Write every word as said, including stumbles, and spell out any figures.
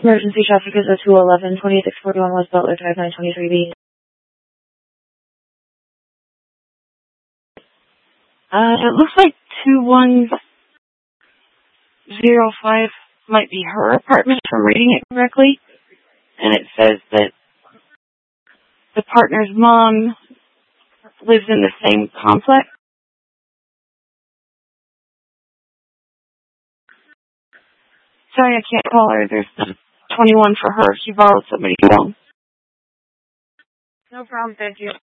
Emergency traffic is two eleven, twenty-six forty-one West Butler Drive, nine twenty-three B. Uh, it looks like two one zero five might be her apartment if I'm reading it correctly. And it says that the partner's mom lives in the same complex. Sorry, I can't call her. There's the twenty-one for her. She borrowed somebody's phone. No problem, thank you.